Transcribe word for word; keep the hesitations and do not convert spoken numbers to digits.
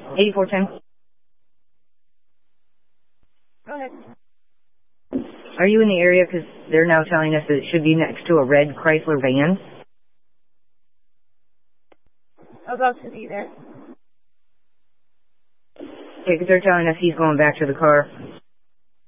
eighty-four ten. Go ahead. Are you in the area? Because they're now telling us that it should be next to a red Chrysler van. I'll go to see there. Okay, because they're telling us he's going back to the car.